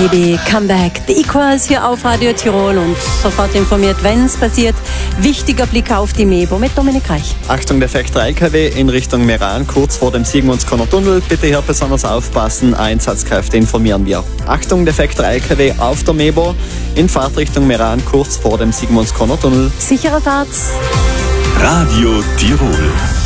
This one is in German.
Baby, come back. The Equals hier auf Radio Tirol und sofort informiert, wenn es passiert. Wichtiger Blick auf die Mebo mit Dominik Reich. Achtung, defekter LKW in Richtung Meran, kurz vor dem Sigmundskorner Tunnel. Bitte hier besonders aufpassen, Einsatzkräfte informieren wir. Achtung, defekter LKW auf der Mebo in Fahrtrichtung Meran, kurz vor dem Sigmundskorner Tunnel. Sichere Fahrt. Radio Tirol.